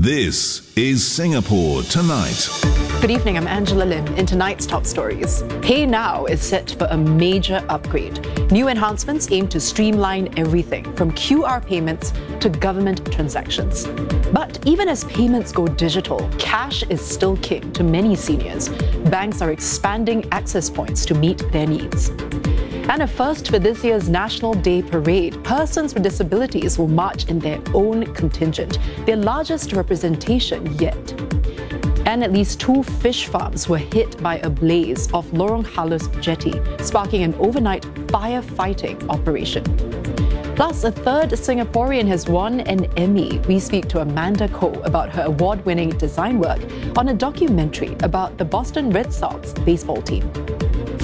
This is Singapore Tonight. Good evening, I'm Angela Lim. In tonight's top stories, PayNow is set for a major upgrade. New enhancements aim to streamline everything from QR payments to government transactions. But even as payments go digital, cash is still king to many seniors. Banks are expanding access points to meet their needs. And a first for this year's National Day Parade, persons with disabilities will march in their own contingent, their largest representation yet. And at least 2 fish farms were hit by a blaze off Lorong Halus jetty, sparking an overnight firefighting operation. Plus, a third Singaporean has won an Emmy. We speak to Amanda Koh about her award-winning design work on a documentary about the Boston Red Sox baseball team.